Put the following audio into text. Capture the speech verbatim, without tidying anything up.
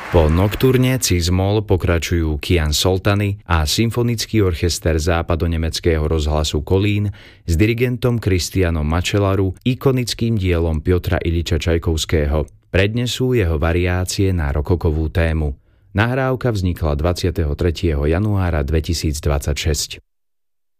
Po nokturne Cis-moll pokračujú Kian Soltany a symfonický orchester západonemeckého rozhlasu Kolín s dirigentom Christianom Mačelaru ikonickým dielom Piotra Iliča Čajkovského. Prednesú jeho variácie na rokokovú tému. Nahrávka vznikla dvadsiateho tretieho januára dvetisícdvadsaťšesť.